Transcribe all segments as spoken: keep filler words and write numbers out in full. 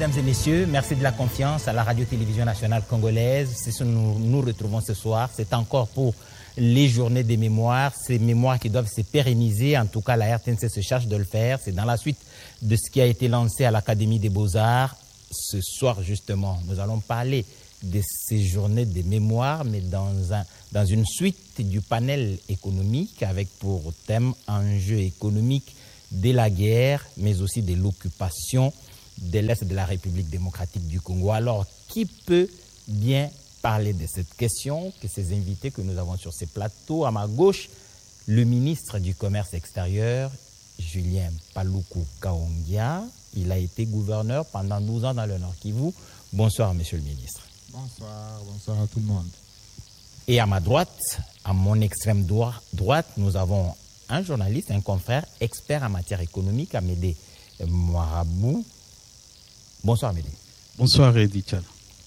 mesdames et messieurs, merci de la confiance à la radio-télévision nationale congolaise. C'est ce que nous nous retrouvons ce soir. C'est encore pour les journées des mémoires, ces mémoires qui doivent se pérenniser. En tout cas, la R T N C se charge de le faire. C'est dans la suite de ce qui a été lancé à l'Académie des Beaux-Arts. Ce soir, justement, nous allons parler de ces journées des mémoires, mais dans, un, dans une suite du panel économique avec pour thème enjeux économiques de la guerre, mais aussi de l'occupation de l'Est de la République démocratique du Congo. Alors, qui peut bien parler de cette question que ces invités que nous avons sur ces plateaux? À ma gauche, le ministre du Commerce extérieur, Julien Paluku Kahongya. Il a été gouverneur pendant douze ans dans le Nord Kivu. Bonsoir, monsieur le ministre. Bonsoir, bonsoir à tout le monde. Et à ma droite, à mon extrême droite, nous avons un journaliste, un confrère, expert en matière économique, Amédée Moirabou. Bonsoir, Amédée. Bonsoir, Eddy Tchal.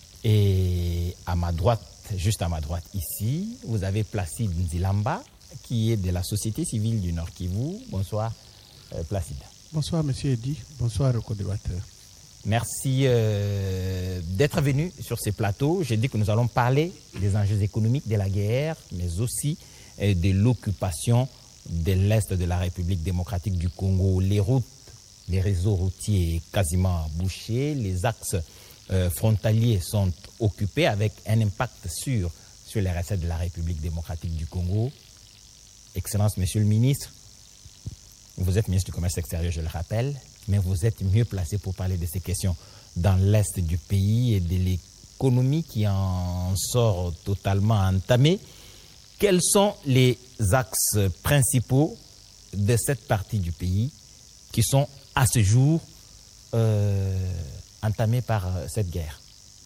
Et à ma droite, juste à ma droite ici, vous avez Placide Nzilamba, qui est de la société civile du Nord Kivu. Bonsoir, euh, Placide. Bonsoir, monsieur Eddy. Bonsoir, co-débatteur. Merci euh, d'être venu sur ces plateaux. J'ai dit que nous allons parler des enjeux économiques de la guerre, mais aussi euh, de l'occupation de l'Est de la République démocratique du Congo. Les routes, les réseaux routiers quasiment bouchés, les axes euh, frontaliers sont occupés avec un impact sûr sur les recettes de la République démocratique du Congo. Excellence, monsieur le ministre, vous êtes ministre du Commerce extérieur, je le rappelle, mais vous êtes mieux placé pour parler de ces questions dans l'Est du pays et de l'économie qui en sort totalement entamée. Quels sont les axes principaux de cette partie du pays qui sont à ce jour euh, entamés par cette guerre?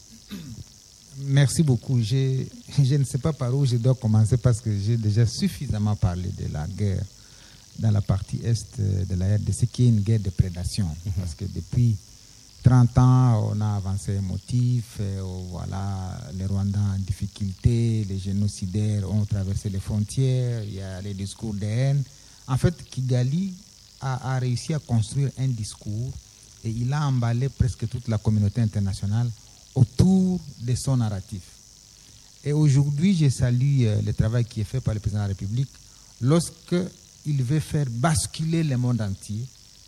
Merci beaucoup. Je, je ne sais pas par où je dois commencer parce que j'ai déjà suffisamment parlé de la guerre dans la partie est de la R D C, qui est une guerre de prédation. Mm-hmm. Parce que depuis trente ans, on a avancé un motif, et, oh, voilà, les Rwandais en difficulté, les génocidaires ont traversé les frontières, il y a les discours de haine. En fait, Kigali a, a réussi à construire un discours et il a emballé presque toute la communauté internationale autour de son narratif. Et aujourd'hui, je salue euh, le travail qui est fait par le président de la République lorsqu'il veut faire basculer le monde entier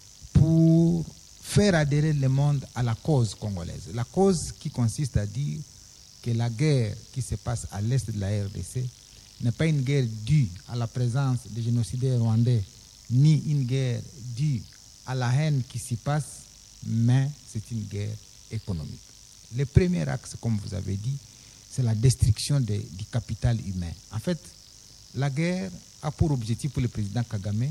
pour faire adhérer le monde à la cause congolaise. La cause qui consiste à dire que la guerre qui se passe à l'est de la R D C n'est pas une guerre due à la présence des génocidaires rwandais, ni une guerre due à la haine qui s'y passe, mais c'est une guerre économique. Le premier axe, comme vous avez dit, c'est la destruction de, du capital humain. En fait, la guerre a pour objectif pour le président Kagame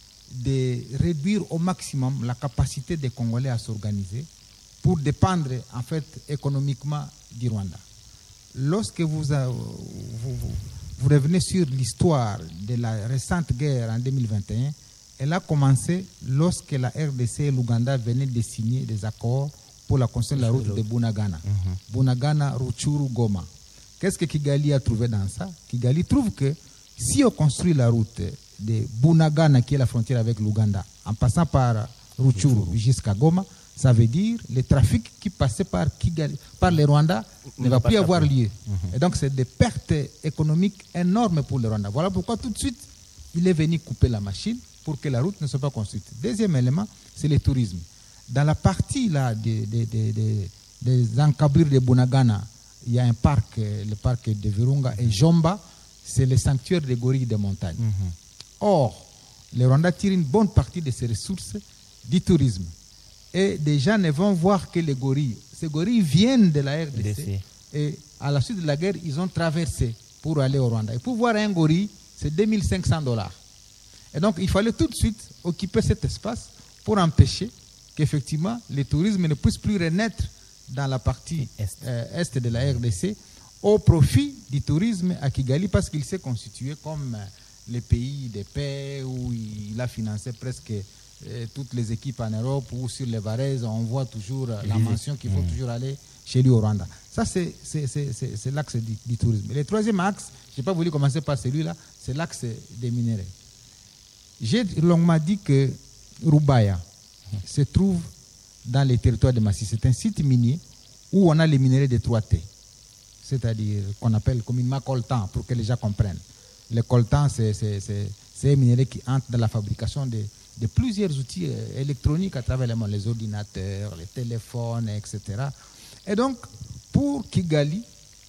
de réduire au maximum la capacité des Congolais à s'organiser pour dépendre en fait économiquement du Rwanda. Lorsque vous, vous, vous, vous revenez sur l'histoire de la récente guerre en deux mille vingt et un, elle a commencé lorsque la R D C et l'Ouganda venaient de signer des accords pour la construction de la route de Bunagana. Mm-hmm. Bunagana, Ruchuru, Goma. Qu'est-ce que Kigali a trouvé dans ça? Kigali trouve que si on construit la route de Bunagana, qui est la frontière avec l'Ouganda, en passant par Ruchuru jusqu'à Goma, ça veut dire le trafic qui passait par Kigali, par les Rwandais ne va plus avoir lieu. Mm-hmm. Et donc, c'est des pertes économiques énormes pour les Rwandais. Voilà pourquoi tout de suite, il est venu couper la machine pour que la route ne soit pas construite. Deuxième élément, c'est le tourisme. Dans la partie là des, des, des, des, des encablures de Bunagana, il y a un parc, le parc de Virunga, et Jomba, c'est le sanctuaire des gorilles des montagnes. Mm-hmm. Or, les Rwandais tirent une bonne partie de ces ressources du tourisme. Et des gens ne vont voir que les gorilles. Ces gorilles viennent de la R D C. Et à la suite de la guerre, ils ont traversé pour aller au Rwanda. Et pour voir un gorille, c'est deux mille cinq cents dollars. Et donc, il fallait tout de suite occuper cet espace pour empêcher qu'effectivement, le tourisme ne puisse plus renaître dans la partie est, euh, est de la R D C au profit du tourisme à Kigali parce qu'il s'est constitué comme euh, le pays de paix où il a financé presque euh, toutes les équipes en Europe ou sur les Varèses, on voit toujours euh, la mention qu'il faut mmh. toujours aller chez lui au Rwanda. Ça, c'est, c'est, c'est, c'est, c'est l'axe du, du tourisme. Et le troisième axe, je n'ai pas voulu commencer par celui-là, c'est l'axe des minéraux. J'ai longuement dit que Rubaya se trouve dans les territoires de Massi. C'est un site minier où on a les minéraux de trois T, c'est-à-dire qu'on appelle communément coltan, pour que les gens comprennent. Le coltan, c'est, c'est, c'est, c'est un minerai qui entre dans la fabrication de, de plusieurs outils euh, électroniques à travers le monde, les ordinateurs, les téléphones, et cetera. Et donc, pour Kigali,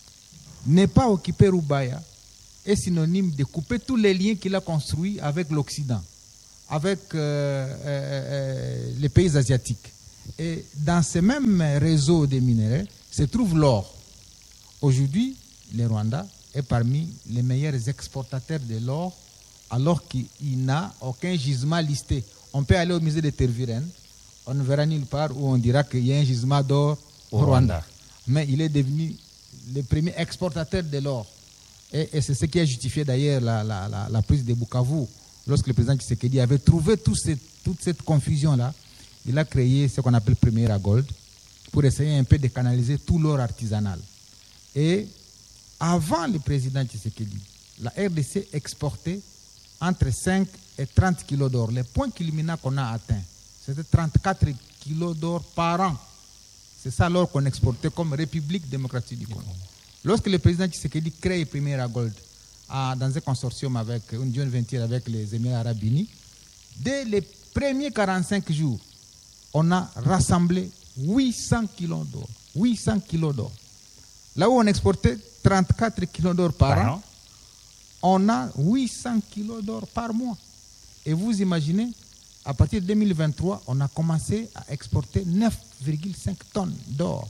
ne pas occuper Roubaïa est synonyme de couper tous les liens qu'il a construits avec l'Occident, avec euh, euh, les pays asiatiques. Et dans ce même réseau de minéraux se trouve l'or. Aujourd'hui, le Rwanda est parmi les meilleurs exportateurs de l'or, alors qu'il n'a aucun gisement listé. On peut aller au musée de Tervuren, on ne verra nulle part où on dira qu'il y a un gisement d'or au Rwanda. Rwanda. Mais il est devenu le premier exportateur de l'or. Et, et c'est ce qui a justifié d'ailleurs la, la, la, la prise de Bukavu. Lorsque le président Tshisekedi avait trouvé tout ce, toute cette confusion-là, il a créé ce qu'on appelle Premier Gold pour essayer un peu de canaliser tout l'or artisanal. Et avant le président Tshisekedi, la R D C exportait entre cinq et trente kilos d'or. Le point culminant qu'on a atteint, c'était trente-quatre kilos d'or par an. C'est ça l'or qu'on exportait comme République démocratique du Congo. Lorsque le président Tshisekedi crée Premier Gold à, dans un consortium avec une joint venture avec les Émirats arabes unis, dès les premiers quarante-cinq jours, on a rassemblé huit cents kilos d'or. huit cents kilos d'or. Là où on exportait trente-quatre kilos d'or par, par an, an, on a huit cents kilos d'or par mois. Et vous imaginez, à partir de deux mille vingt-trois, on a commencé à exporter neuf virgule cinq tonnes d'or.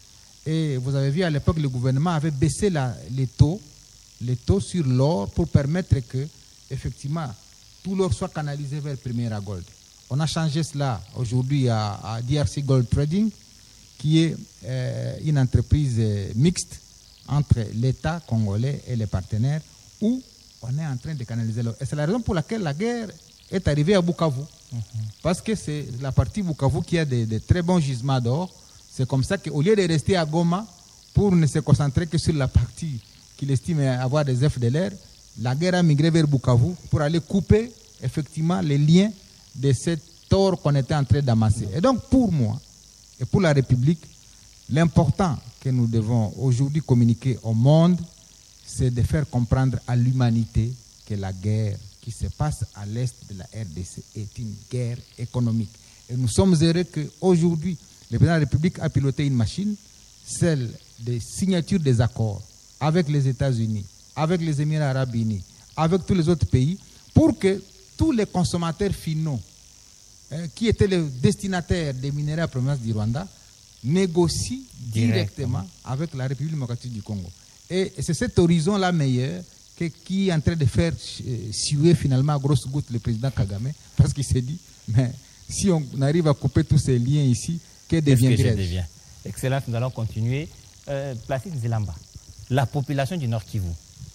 Et vous avez vu à l'époque, le gouvernement avait baissé la, les taux, les taux sur l'or pour permettre que, effectivement, tout l'or soit canalisé vers Premier Gold. On a changé cela aujourd'hui à, à D R C Gold Trading, qui est euh, une entreprise euh, mixte entre l'État congolais et les partenaires, où on est en train de canaliser l'or. Et c'est la raison pour laquelle la guerre est arrivée à Bukavu. Mm-hmm. Parce que c'est la partie Bukavu qui a de, de très bons gisements d'or. C'est comme ça qu'au lieu de rester à Goma pour ne se concentrer que sur la partie qu'il estime avoir des F de l'air, la guerre a migré vers Bukavu pour aller couper effectivement les liens de cet or qu'on était en train d'amasser. Et donc pour moi et pour la République, l'important que nous devons aujourd'hui communiquer au monde, c'est de faire comprendre à l'humanité que la guerre qui se passe à l'est de la R D C est une guerre économique. Et nous sommes heureux qu'aujourd'hui, le président de la République a piloté une machine, celle des signatures des accords avec les États-Unis, avec les Émirats arabes unis, avec tous les autres pays, pour que tous les consommateurs finaux euh, qui étaient les destinataires des minéraux à provenance du Rwanda négocient directement, directement avec la République démocratique du Congo. Et, et c'est cet horizon-là meilleur que, qui est en train de faire euh, suer finalement à grosses gouttes le président Kagame, parce qu'il s'est dit, mais si on arrive à couper tous ces liens ici, que devient Grèce ? Excellence, nous allons continuer. Euh, Placide Nzilamba, la population du Nord Kivu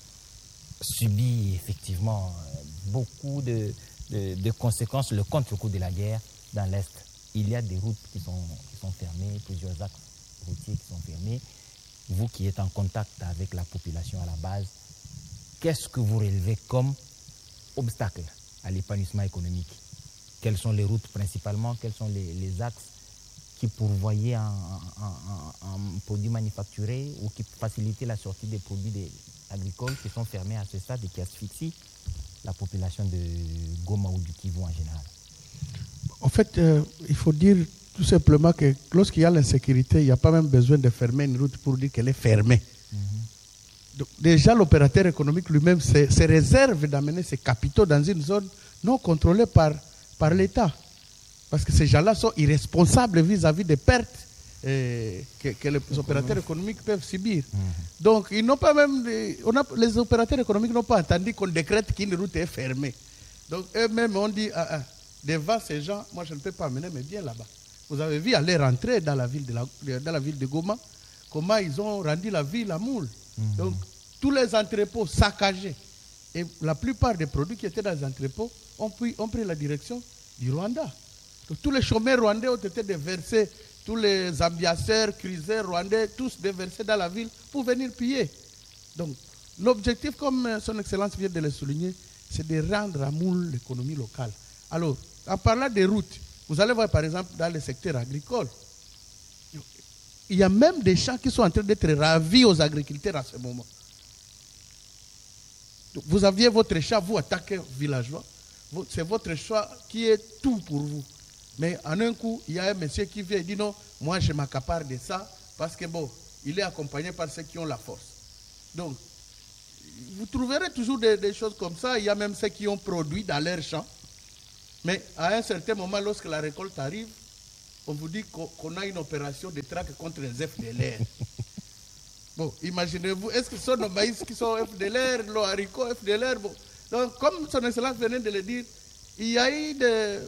subit effectivement beaucoup de, de, de conséquences, le contre-coup de la guerre dans l'Est. Il y a des routes qui sont, qui sont fermées, plusieurs axes routiers qui sont fermés. Vous qui êtes en contact avec la population à la base, qu'est-ce que vous relevez comme obstacle à l'épanouissement économique ? Quelles sont les routes principalement ? Quels sont les, les axes qui pourvoyaient en, en, en, en produits manufacturés ou qui facilitaient la sortie des produits des, agricoles qui sont fermés à ce stade et qui asphyxient la population de Goma ou du Kivu en général? En fait, euh, il faut dire tout simplement que lorsqu'il y a l'insécurité, il n'y a pas même besoin de fermer une route pour dire qu'elle est fermée. Mm-hmm. Donc, déjà, l'opérateur économique lui-même se, se réserve d'amener ses capitaux dans une zone non contrôlée par, par l'État. Parce que ces gens-là sont irresponsables vis-à-vis des pertes euh, que, que les opérateurs économiques peuvent subir. Mm-hmm. Donc, ils n'ont pas même des, on a, les opérateurs économiques n'ont pas attendu qu'on décrète qu'une route est fermée. Donc, eux-mêmes ont dit, ah, ah, devant ces gens, moi je ne peux pas amener mes biens là-bas. Vous avez vu aller rentrer dans la ville de, la, dans la ville de Goma, comment ils ont rendu la ville à moule. Mm-hmm. Donc, tous les entrepôts saccagés. Et la plupart des produits qui étaient dans les entrepôts ont pris, ont pris la direction du Rwanda. Donc, tous les chômeurs rwandais ont été déversés, tous les ambiasseurs, cuiseurs rwandais, tous déversés dans la ville pour venir piller. Donc, l'objectif, comme son Excellence vient de le souligner, c'est de rendre à moule l'économie locale. Alors, en parlant des routes, Vous allez voir par exemple dans le secteur agricole, il y a même des champs qui sont en train d'être ravis aux agriculteurs à ce moment. Vous aviez votre champ, vous attaquez villageois, c'est votre choix qui est tout pour vous. Mais en un coup, il y a un monsieur qui vient et dit non, moi je m'accapare de ça parce que bon, il est accompagné par ceux qui ont la force. Donc, vous trouverez toujours des, des choses comme ça. Il y a même ceux qui ont produit dans leur champ. Mais à un certain moment, lorsque la récolte arrive, on vous dit qu'on, qu'on a une opération de traque contre les F D L R. Bon, imaginez-vous, est-ce que ce sont nos maïs qui sont F D L R, nos haricots F D L R? Bon. Donc, comme son Excellence venait de le dire, il y a eu des,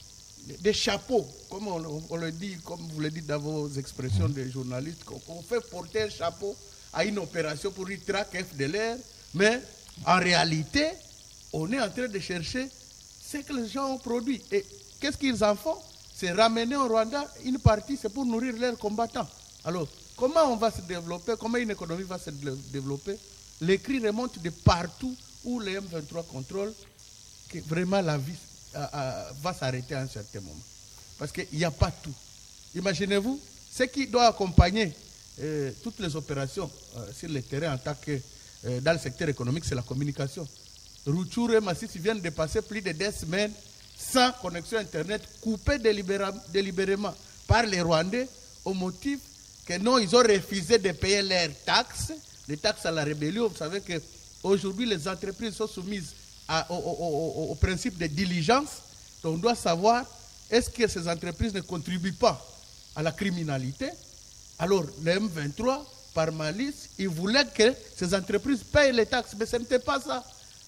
des chapeaux, comme on, on le dit, comme vous le dites dans vos expressions de journalistes, qu'on, qu'on fait porter un chapeau à une opération pour une traque F D L R, mais en réalité, on est en train de chercher ce que les gens ont produit. Et qu'est-ce qu'ils en font? C'est ramener au Rwanda une partie, c'est pour nourrir leurs combattants. Alors, comment on va se développer? Comment une économie va se développer? Les cris remontent de partout où les M vingt-trois contrôlent que vraiment la vie euh, euh, va s'arrêter à un certain moment. Parce qu'il n'y a pas tout. Imaginez-vous, ce qui doit accompagner euh, toutes les opérations euh, sur le terrain en tant que euh, dans le secteur économique, c'est la communication. Rutshuru et Masisi viennent de passer plus de deux semaines sans connexion Internet, coupés délibérément par les Rwandais au motif que non, ils ont refusé de payer leurs taxes, les taxes à la rébellion. Vous savez qu'aujourd'hui, les entreprises sont soumises à, au, au, au, au principe de diligence. Donc, on doit savoir, est-ce que ces entreprises ne contribuent pas à la criminalité? Alors, le M vingt-trois, par malice, ils voulaient que ces entreprises payent les taxes, mais ce n'était pas ça.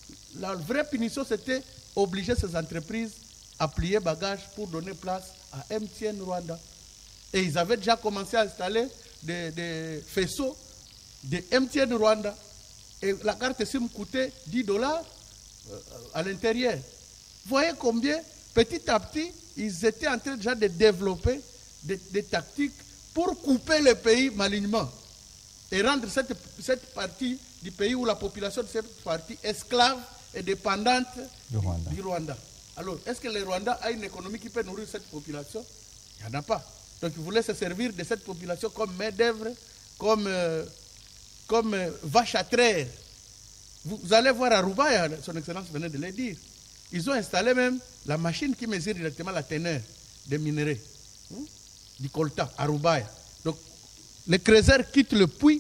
La vraie punition, c'était obliger ces entreprises à plier bagages pour donner place à M T N Rwanda. Et ils avaient déjà commencé à installer des, des faisceaux de M T N Rwanda. Et la carte SIM coûtait dix dollars euh, à l'intérieur. Vous voyez combien, petit à petit, ils étaient en train déjà de développer des, des tactiques pour couper le pays malignement et rendre cette, cette partie du pays où la population de cette partie esclave et dépendante du Rwanda. du Rwanda. Alors, est-ce que le Rwanda a une économie qui peut nourrir cette population? Il n'y en a pas. Donc, ils voulaient se servir de cette population comme main-d'œuvre, comme, euh, comme euh, vache à traire. Vous, vous allez voir à Roubaïa, son Excellence venait de le dire. Ils ont installé même la machine qui mesure directement la teneur des minerais, hein, du coltan à Roubaïa. Donc, le creuseur quitte le puits,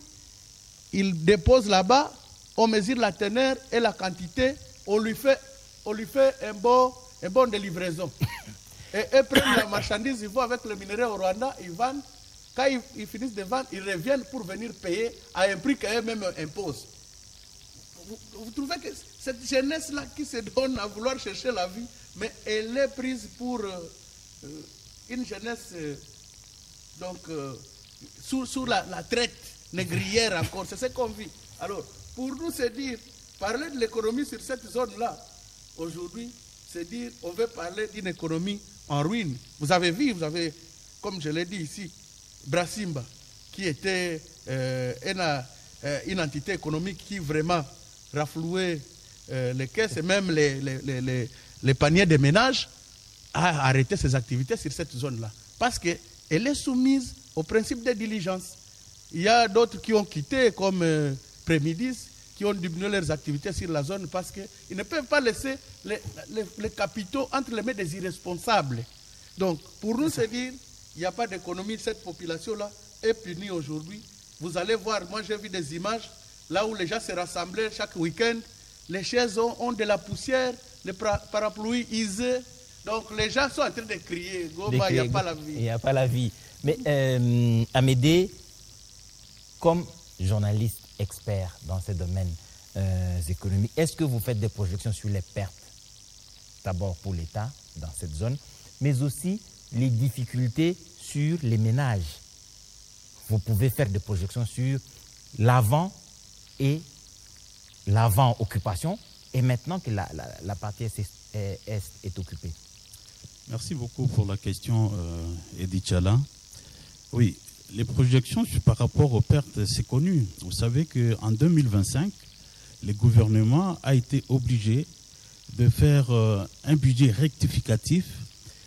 il dépose là-bas, on mesure la teneur et la quantité, on lui fait, on lui fait un, bon, un bon de livraison. Et eux prennent la marchandise, ils vont avec le minerai au Rwanda, ils vendent. Quand ils, ils finissent de vendre, ils reviennent pour venir payer à un prix qu'eux-mêmes imposent. Vous, vous trouvez que cette jeunesse-là qui se donne à vouloir chercher la vie, mais elle est prise pour euh, euh, une jeunesse euh, donc, euh, sous, sous la, la traite négrière encore. C'est ce qu'on vit. Alors, pour nous, c'est dire, parler de l'économie sur cette zone-là, aujourd'hui, c'est dire, on veut parler d'une économie en ruine. Vous avez vu, vous avez, comme je l'ai dit ici, Brasimba, qui était euh, une, euh, une entité économique qui vraiment raflouait euh, les caisses et même les, les, les, les paniers de ménage, a arrêté ses activités sur cette zone-là. Parce qu'elle est soumise au principe de diligence. Il y a d'autres qui ont quitté, comme euh, Prémidis, qui ont diminué leurs activités sur la zone parce qu'ils ne peuvent pas laisser les, les, les capitaux entre les mains des irresponsables. Donc, pour nous, c'est dire, il n'y a pas d'économie, cette population-là est punie aujourd'hui. Vous allez voir, moi j'ai vu des images, là où les gens se rassemblaient chaque week-end, les chaises ont, ont de la poussière, les parapluies isés, donc les gens sont en train de crier, Goma, il n'y a pas la vie. Il n'y a pas la vie. Mais euh, Amédée, comme journaliste expert dans ces domaines euh, économiques, est-ce que vous faites des projections sur les pertes, d'abord pour l'État dans cette zone, mais aussi les difficultés sur les ménages? Vous pouvez faire des projections sur l'avant et l'avant-occupation, et maintenant que la, la, la partie est, est, est, est occupée. Merci beaucoup pour la question, euh, Edith Chala. Oui, les projections par rapport aux pertes, c'est connu. Vous savez qu'en deux mille vingt-cinq, le gouvernement a été obligé de faire euh, un budget rectificatif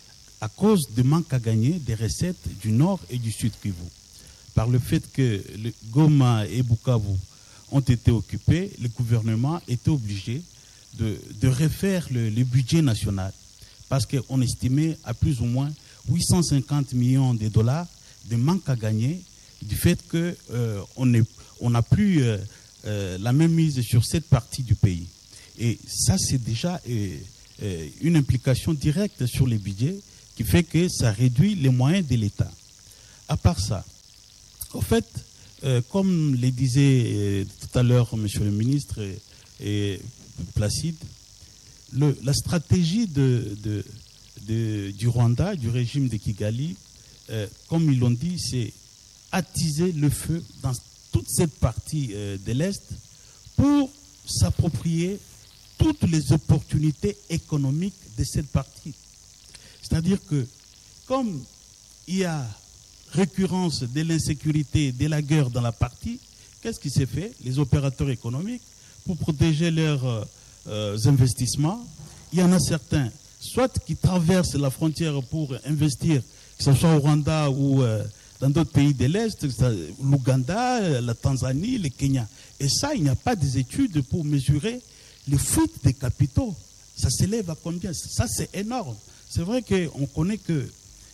à cause du manque à gagner des recettes du Nord et du Sud Kivu. Par le fait que le Goma et Bukavu ont été occupés, le gouvernement était obligé de, de refaire le, le budget national parce qu'on estimait à plus ou moins huit cent cinquante millions de dollars de manque à gagner du fait qu'on euh, on n'a plus euh, euh, la même mise sur cette partie du pays. Et ça, c'est déjà euh, euh, une implication directe sur les budgets qui fait que ça réduit les moyens de l'État. À part ça, en fait, euh, comme le disait euh, tout à l'heure Monsieur le ministre et, et Placide, le, la stratégie de, de, de, du Rwanda, du régime de Kigali, euh, comme ils l'ont dit, c'est attiser le feu dans toute cette partie euh, de l'Est pour s'approprier toutes les opportunités économiques de cette partie. C'est-à-dire que, comme il y a récurrence de l'insécurité, de la guerre dans la partie, qu'est-ce qui s'est fait? Les opérateurs économiques, pour protéger leurs euh, investissements, il y en a certains, soit qui traversent la frontière pour investir, que ce soit au Rwanda ou euh, dans d'autres pays de l'Est, l'Ouganda, la Tanzanie, le Kenya. Et ça, il n'y a pas des études pour mesurer les fuites des capitaux. Ça s'élève à combien? Ça, c'est énorme. C'est vrai qu'on connaît que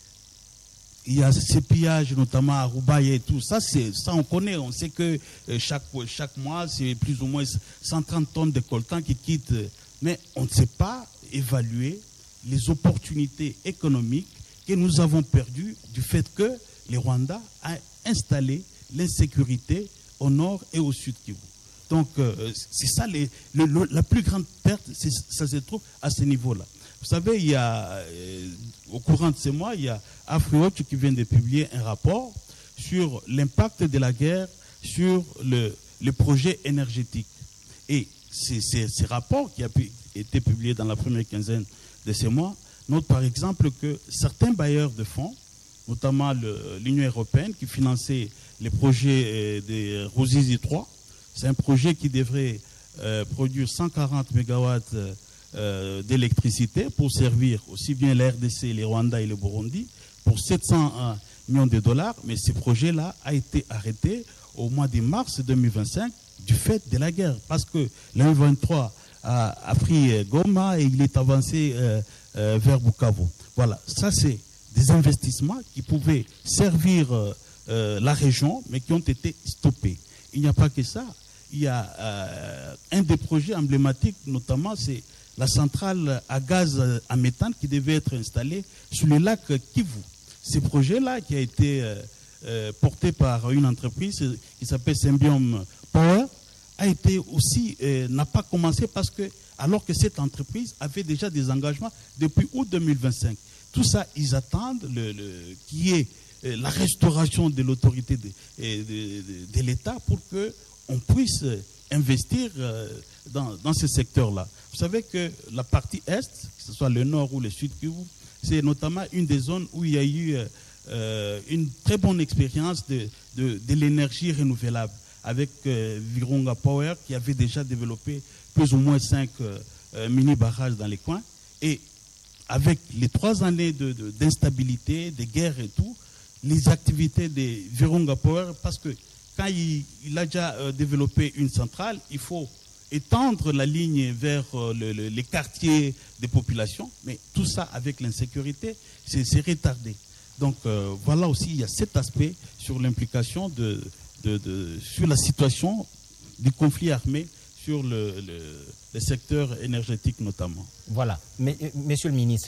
il y a ces pillages, notamment à Roubaye et tout. Ça, c'est, ça, on connaît. On sait que chaque, chaque mois, c'est plus ou moins cent trente tonnes de coltan qui quittent. Mais on ne sait pas évaluer les opportunités économiques que nous avons perdues du fait que le Rwanda a installé l'insécurité au nord et au sud Kivu. Donc, euh, c'est ça, les, le, le, la plus grande perte, c'est, ça se trouve à ce niveau-là. Vous savez, il y a, euh, au courant de ces mois, il y a AfriWatch qui vient de publier un rapport sur l'impact de la guerre sur le, le projet énergétique. Et c'est, c'est, ces rapports qui a pu, été publiés dans la première quinzaine de ces mois notent par exemple que certains bailleurs de fonds, notamment le, l'Union européenne qui finançait les projets euh, de Ruzizi trois, c'est un projet qui devrait euh, produire cent quarante mégawatts euh, d'électricité pour servir aussi bien la R D C, les Rwanda et le Burundi pour sept cents millions de dollars. Mais ce projet-là a été arrêté au mois de mars deux mille vingt-cinq du fait de la guerre. Parce que le M vingt-trois a, a pris Goma et il est avancé euh, euh, vers Bukavu. Voilà, ça c'est des investissements qui pouvaient servir euh, euh, la région mais qui ont été stoppés. Il n'y a pas que ça. Il y a euh, un des projets emblématiques, notamment, c'est la centrale à gaz à méthane qui devait être installée sur le lac Kivu. Ce projet-là, qui a été euh, euh, porté par une entreprise qui s'appelle Symbiom Power, a été aussi, euh, n'a pas commencé parce que, alors que cette entreprise avait déjà des engagements depuis août deux mille vingt-cinq. Tout ça, ils attendent le, le, qu'il y ait euh, la restauration de l'autorité de, de, de, de l'État pour que on puisse investir dans, dans ce secteur-là. Vous savez que la partie Est, que ce soit le Nord ou le Sud Kivu, c'est notamment une des zones où il y a eu euh, une très bonne expérience de, de, de l'énergie renouvelable avec euh, Virunga Power qui avait déjà développé plus ou moins cinq euh, mini-barrages dans les coins. Et avec les trois années de, de, d'instabilité, de guerre et tout, les activités de Virunga Power, parce que quand il, il a déjà euh, développé une centrale, il faut étendre la ligne vers euh, le, le, les quartiers des populations, mais tout ça avec l'insécurité, c'est, c'est retardé. Donc euh, voilà aussi, il y a cet aspect sur l'implication de, de, de, sur la situation du conflit armé sur le, le, le secteur énergétique notamment. Voilà. Mais, monsieur le ministre,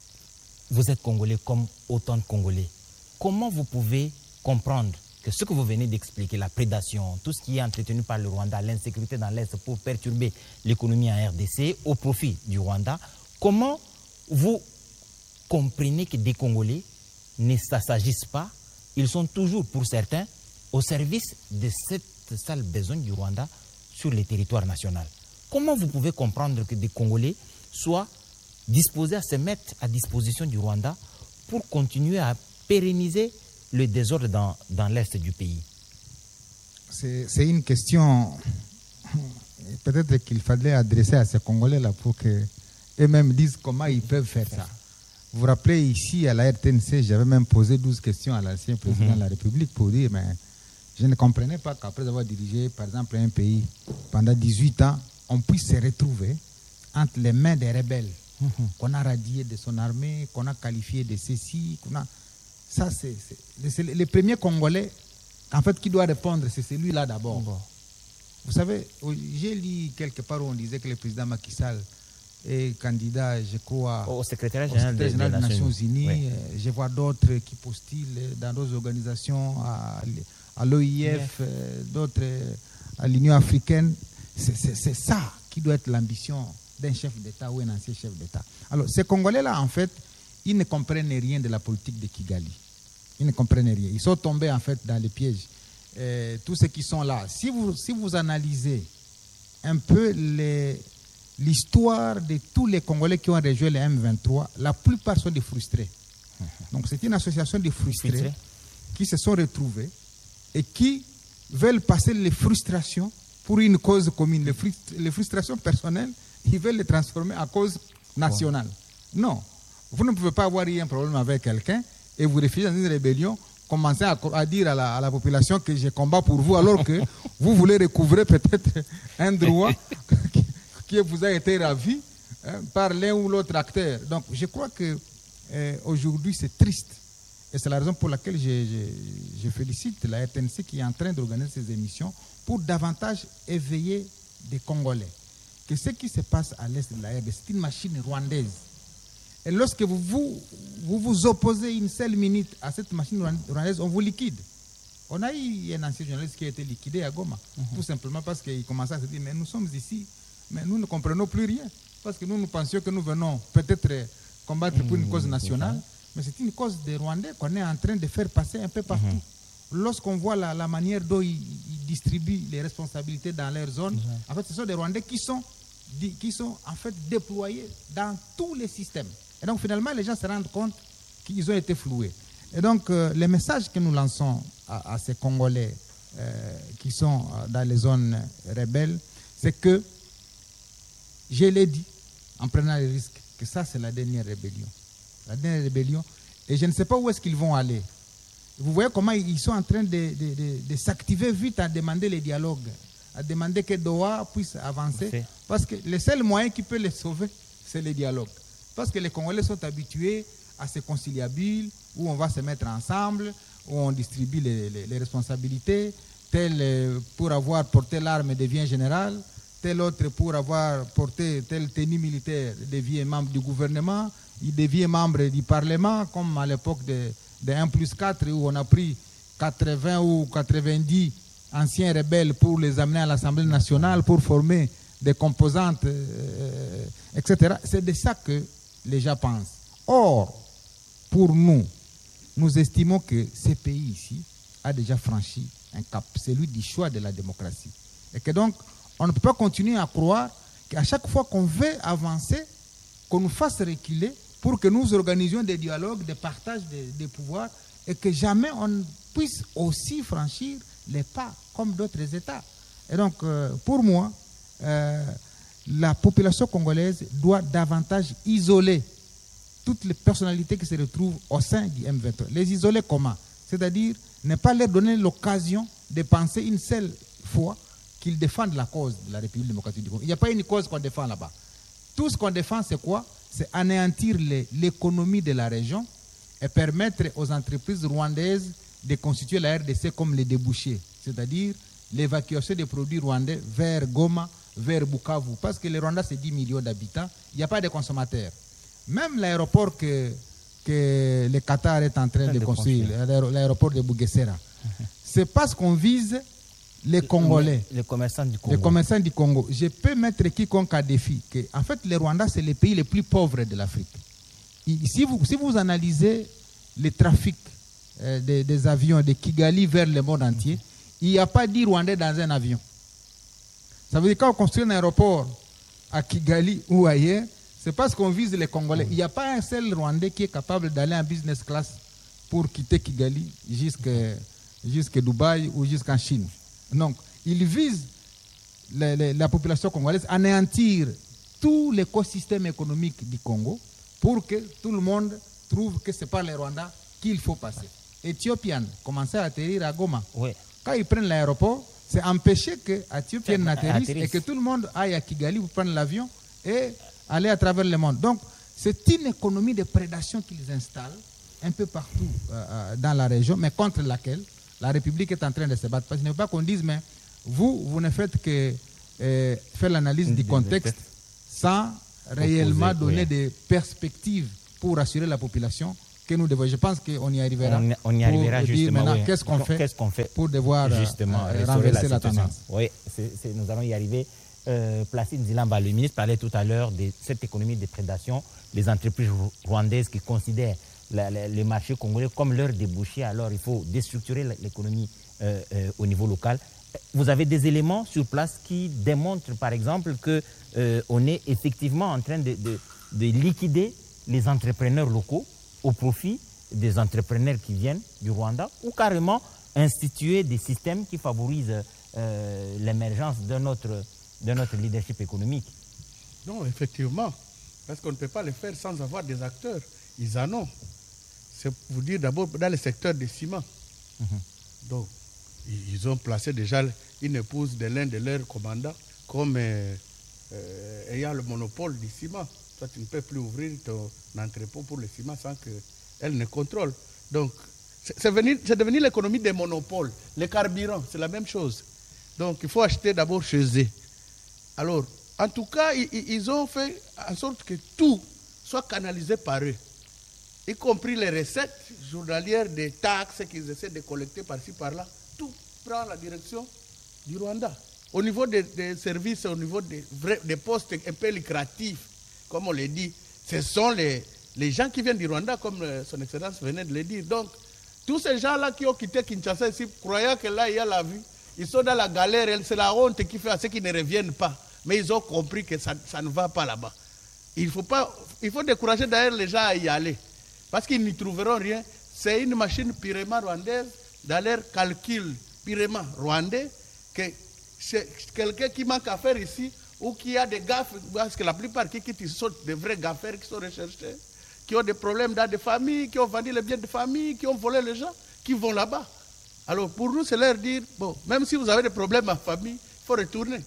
vous êtes Congolais comme autant de Congolais. Comment vous pouvez comprendre que ce que vous venez d'expliquer, la prédation, tout ce qui est entretenu par le Rwanda, l'insécurité dans l'Est pour perturber l'économie en R D C au profit du Rwanda, comment vous comprenez que des Congolais ne s'agissent pas, ils sont toujours pour certains au service de cette sale besogne du Rwanda sur le territoire national? Comment vous pouvez comprendre que des Congolais soient disposés à se mettre à disposition du Rwanda pour continuer à pérenniser le désordre dans, dans l'Est du pays? C'est, c'est une question peut-être qu'il fallait adresser à ces Congolais-là pour qu'eux-mêmes disent comment ils peuvent faire ça. Vous vous rappelez, ici, à la R T N C, j'avais même posé douze questions à l'ancien président mm-hmm. de la République pour dire, mais je ne comprenais pas qu'après avoir dirigé, par exemple, un pays pendant dix-huit ans, on puisse se retrouver entre les mains des rebelles, mm-hmm. qu'on a radié de son armée, qu'on a qualifié de ceci, qu'on a... Ça, c'est, c'est, c'est le premier Congolais, en fait, qui doit répondre, c'est celui-là d'abord. Bon. Vous savez, j'ai lu quelque part où on disait que le président Macky Sall est candidat, je crois, au secrétaire général, au secrétaire général des, des Nations Unies. Oui. Je vois d'autres qui postulent dans d'autres organisations, à, à l'O I F, oui. d'autres à l'Union africaine. C'est, c'est, c'est ça qui doit être l'ambition d'un chef d'État ou un ancien chef d'État. Alors, ces Congolais-là, en fait, ils ne comprennent rien de la politique de Kigali. Ils ne comprennent rien. Ils sont tombés, en fait, dans les pièges. Euh, tous ceux qui sont là, si vous, si vous analysez un peu les, l'histoire de tous les Congolais qui ont rejoint les M vingt-trois, la plupart sont des frustrés. Donc c'est une association de frustrés Frustré. qui se sont retrouvés et qui veulent passer les frustrations pour une cause commune. Les, frust- les frustrations personnelles, ils veulent les transformer en cause nationale. Wow. Non, vous ne pouvez pas avoir eu un problème avec quelqu'un et vous réfugiez dans une rébellion, commencer à, à dire à la, à la population que je combats pour vous, alors que vous voulez recouvrer peut-être un droit qui, qui vous a été ravi hein, par l'un ou l'autre acteur. Donc, je crois que euh, aujourd'hui, c'est triste. Et c'est la raison pour laquelle je, je, je félicite la R T N C qui est en train d'organiser ces émissions pour davantage éveiller des Congolais. Que ce qui se passe à l'est de la R D C, c'est une machine rwandaise. Et lorsque vous vous, vous vous opposez une seule minute à cette machine rwandaise, on vous liquide. On a eu un ancien journaliste qui a été liquidé à Goma, mm-hmm. tout simplement parce qu'il commençait à se dire, mais nous sommes ici, mais nous ne comprenons plus rien. Parce que nous, nous pensions que nous venons peut-être combattre pour une cause nationale, mais c'est une cause des Rwandais qu'on est en train de faire passer un peu partout. Mm-hmm. Lorsqu'on voit la, la manière dont ils, ils distribuent les responsabilités dans leur zone, mm-hmm. en fait, ce sont des Rwandais qui sont, qui sont en fait déployés dans tous les systèmes. Et donc, finalement, les gens se rendent compte qu'ils ont été floués. Et donc, euh, les messages que nous lançons à, à ces Congolais euh, qui sont dans les zones rebelles, c'est que, je l'ai dit, en prenant le risque, que ça, c'est la dernière rébellion. La dernière rébellion. Et je ne sais pas où est-ce qu'ils vont aller. Vous voyez comment ils sont en train de, de, de, de s'activer vite à demander les dialogues, à demander que Doha puisse avancer. Okay. Parce que le seul moyen qui peut les sauver, c'est les dialogues. Parce que les Congolais sont habitués à ces conciliabules où on va se mettre ensemble, où on distribue les, les, les responsabilités. Tel pour avoir porté l'arme devient général, tel autre pour avoir porté telle tenue militaire devient membre du gouvernement, il devient membre du Parlement, comme à l'époque de, de un plus quatre où on a pris quatre-vingts ou quatre-vingt-dix anciens rebelles pour les amener à l'Assemblée nationale, pour former des composantes, euh, et cetera. C'est de ça que les gens pensent. Or, pour nous, nous estimons que ce pays ici a déjà franchi un cap, celui du choix de la démocratie. Et que donc, on ne peut pas continuer à croire qu'à chaque fois qu'on veut avancer, qu'on nous fasse reculer pour que nous organisions des dialogues, des partages des, des pouvoirs et que jamais on puisse aussi franchir les pas comme d'autres États. Et donc, euh, pour moi, euh, la population congolaise doit davantage isoler toutes les personnalités qui se retrouvent au sein du M vingt-trois. Les isoler comment? C'est-à-dire ne pas leur donner l'occasion de penser une seule fois qu'ils défendent la cause de la République démocratique du Congo. Il n'y a pas une cause qu'on défend là-bas. Tout ce qu'on défend, c'est quoi? C'est anéantir les, l'économie de la région et permettre aux entreprises rwandaises de constituer la R D C comme les débouchés, c'est-à-dire l'évacuation des produits rwandais vers Goma, vers Bukavu. Parce que le Rwanda, c'est dix millions d'habitants, il n'y a pas de consommateurs. Même l'aéroport que, que le Qatar est en train de, de construire, construire, l'aéroport de Bugesera, uh-huh. c'est parce qu'on vise les Congolais, les commerçants du Congo. Les commerçants du Congo. Je peux mettre quiconque à défi que, en fait, le Rwanda, c'est le pays le plus pauvre de l'Afrique. Si vous, si vous analysez le trafic euh, des, des avions de Kigali vers le monde entier, uh-huh. il n'y a pas dix Rwandais dans un avion. Ça veut dire quand on construit un aéroport à Kigali ou ailleurs, c'est parce qu'on vise les Congolais. Uh-huh. Il n'y a pas un seul Rwandais qui est capable d'aller en business class pour quitter Kigali jusqu'à jusqu'à Dubaï ou jusqu'en Chine. Donc, ils visent la, la, la population congolaise à anéantir tout l'écosystème économique du Congo pour que tout le monde trouve que c'est par le Rwanda qu'il faut passer. Éthiopiens commençaient à atterrir à Goma. Oui. Quand ils prennent l'aéroport, c'est empêcher que Éthiopiens n'atterrissent atterrissent. et que tout le monde aille à Kigali pour prendre l'avion et aller à travers le monde. Donc, c'est une économie de prédation qu'ils installent un peu partout euh, dans la région, mais contre laquelle la République est en train de se battre. Parce qu'il ne faut pas qu'on dise, mais vous, vous ne faites que euh, faire l'analyse du contexte sans réellement Opposé, donner oui. des perspectives pour rassurer la population que nous devons. Je pense qu'on y arrivera. On, on y pour arrivera dire justement. maintenant oui. qu'est-ce qu'on fait, Qu'est-ce qu'on fait pour devoir euh, justement euh, restaurer renverser la, situation. tendance. Oui, c'est, c'est, nous allons y arriver. Euh, Placide Nzilamba, le ministre, parlait tout à l'heure de cette économie de prédation. Les entreprises rwandaises qui considèrent la, la, les marchés congolais comme leur débouché, alors il faut déstructurer l'économie euh, euh, au niveau local. Vous avez des éléments sur place qui démontrent, par exemple, qu'on euh, est effectivement en train de, de, de liquider les entrepreneurs locaux au profit des entrepreneurs qui viennent du Rwanda, ou carrément instituer des systèmes qui favorisent euh, l'émergence de notre, de notre leadership économique. Non, effectivement, parce qu'on ne peut pas le faire sans avoir des acteurs. Ils en ont. C'est pour vous dire d'abord dans le secteur des ciments. Mm-hmm. Donc, ils ont placé déjà une épouse de l'un de leurs commandants comme euh, euh, ayant le monopole du ciment. Toi, tu ne peux plus ouvrir ton entrepôt pour le ciment sans qu'elle ne contrôle. Donc, c'est, c'est, venu, c'est devenu l'économie des monopoles. Les carburants, c'est la même chose. Donc, il faut acheter d'abord chez eux. Alors, en tout cas, ils, ils ont fait en sorte que tout soit canalisé par eux, y compris les recettes journalières des taxes qu'ils essaient de collecter par-ci, par-là. Tout prend la direction du Rwanda. Au niveau des, des services, au niveau des, vrais, des postes un peu lucratifs, comme on l'a dit, ce sont les, les gens qui viennent du Rwanda, comme euh, son Excellence venait de le dire. Donc, tous ces gens-là qui ont quitté Kinshasa ici, croyant que là, il y a la vie, ils sont dans la galère, c'est la honte qui fait à ceux qui ne reviennent pas. Mais ils ont compris que ça, ça ne va pas là-bas. Il faut, pas, il faut décourager d'ailleurs les gens à y aller. Parce qu'ils n'y trouveront rien. C'est une machine purement rwandaise, dans leur calcul purement rwandais, que c'est quelqu'un qui manque à faire ici, ou qui a des gaffes, parce que la plupart qui quittent, sont des vrais gaffeurs qui sont recherchés, qui ont des problèmes dans des familles, qui ont vendu les biens de famille, qui ont volé les gens, qui vont là-bas. Alors pour nous, c'est leur dire, bon, même si vous avez des problèmes en famille, il faut retourner.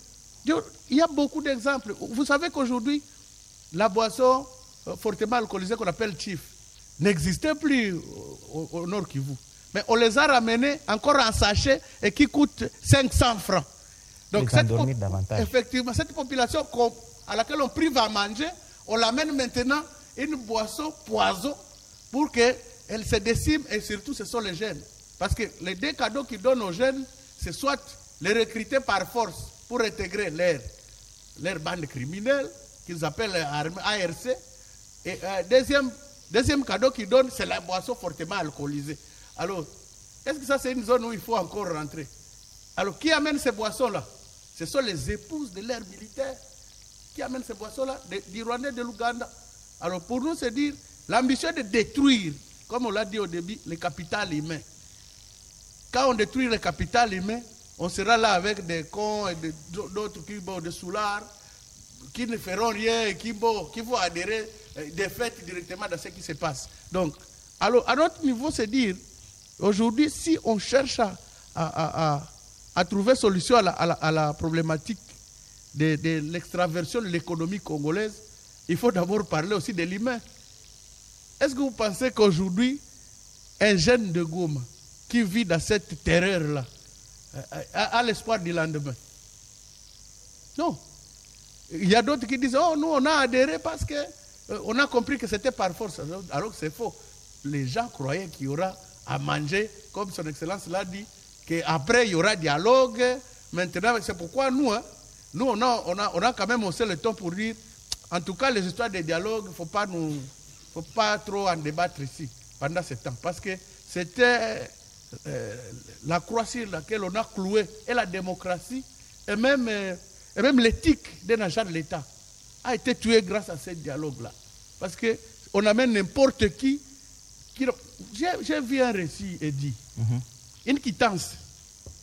Il y a beaucoup d'exemples. Vous savez qu'aujourd'hui, la boisson euh, fortement alcoolisée qu'on appelle Chief n'existait plus au, au Nord Kivu. Mais on les a ramenés encore en sachet et qui coûtent cinq cents francs. Donc cette, po- effectivement, cette population à laquelle on prive à manger, on l'amène maintenant une boisson poison pour qu'elle se décime, et surtout ce sont les jeunes. Parce que les deux cadeaux qu'ils donnent aux jeunes, c'est soit les recruter par force pour intégrer leur, leur bande criminelle, qu'ils appellent A R C. Et euh, deuxième, deuxième cadeau qu'ils donnent, c'est la boisson fortement alcoolisée. Alors, est-ce que ça c'est une zone où il faut encore rentrer? Alors, qui amène ces boissons-là? Ce sont les épouses de l'ère militaire qui amènent ces boissons-là, du Rwanda et de l'Ouganda. Alors, pour nous, c'est dire, l'ambition de détruire, comme on l'a dit au début, le capital humain. Quand on détruit le capital humain, on sera là avec des cons et de, d'autres qui vont de soulards, qui ne feront rien et qui vont, qui vont adhérer des faits directement dans ce qui se passe. Donc, alors, à notre niveau, c'est dire, aujourd'hui, si on cherche à, à, à, à trouver solution à la, à la, à la problématique de, de l'extraversion de l'économie congolaise, il faut d'abord parler aussi de l'humain. Est-ce que vous pensez qu'aujourd'hui, un jeune de Goma qui vit dans cette terreur-là a, a l'espoir du lendemain? Non. Il y a d'autres qui disent, oh, nous, on a adhéré parce qu'on euh, a compris que c'était par force. Alors que c'est faux. Les gens croyaient qu'il y aura à manger, comme son Excellence l'a dit, qu'après, il y aura dialogue. Maintenant, c'est pourquoi nous, hein, nous on, a, on, a, on a quand même haussé le ton pour dire, en tout cas, les histoires de dialogue, il ne faut pas nous, faut pas trop en débattre ici, pendant ce temps. Parce que c'était euh, la croix sur laquelle on a cloué, et la démocratie, et même, euh, et même l'éthique d'un agent de l'État a été tuée grâce à ce dialogue-là. Parce qu'on amène n'importe qui. qui j'ai, j'ai vu un récit, Eddy, mm-hmm. une quittance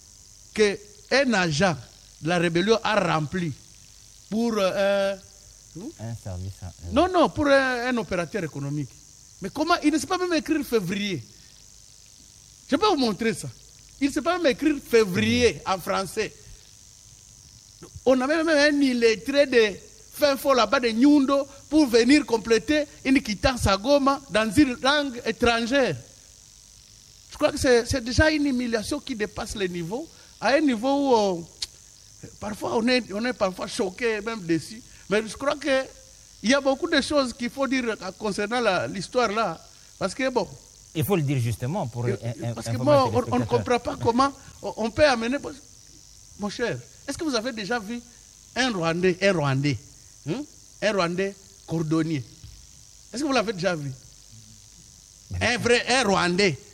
qu'un agent de la rébellion a rempli pour euh, Un service. Euh... Non, non, pour un, un opérateur économique. Mais comment? Il ne sait pas même écrire février. Je peux vous montrer ça. Il ne sait pas même écrire février en français. On a même un illettré de fin fond là-bas de Nyundo pour venir compléter une quittance à Goma dans une langue étrangère. Je crois que c'est déjà une humiliation qui dépasse les niveaux, à un niveau où on, parfois on est, on est parfois choqué, même déçu. Mais je crois qu'il y a beaucoup de choses qu'il faut dire concernant l'histoire là. Parce que bon. Il faut le dire justement pour. Parce que moi, on, on ne comprend pas comment on peut amener. Mon cher, est-ce que vous avez déjà vu un Rwandais, un Rwandais, hein, un Rwandais cordonnier? Est-ce que vous l'avez déjà vu? Un vrai, un Rwandais